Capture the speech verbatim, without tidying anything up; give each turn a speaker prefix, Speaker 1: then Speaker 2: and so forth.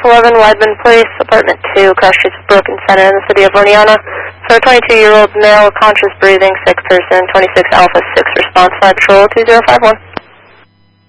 Speaker 1: eleven Weidman Place, Apartment two, Cross Streets, Broken Center in the city of Oneonta. For a twenty-two-year-old male, conscious breathing, sick person, twenty-six Alpha six, response five, Patrol two zero five one.